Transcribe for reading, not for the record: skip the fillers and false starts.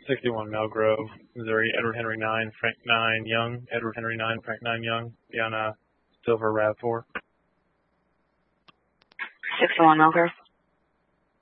61 Melgrove, Missouri, Edward Henry 9, Frank 9, Young, Edward Henry 9, Frank 9, Young, Deanna Silver, RAV4. 61 Melgrove.